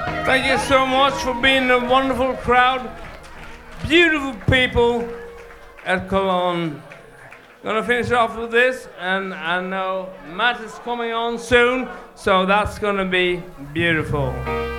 Thank you so much for being a wonderful crowd. Beautiful people at Cologne. Gonna finish off with this, and I know Matt is coming on soon, so that's gonna be beautiful.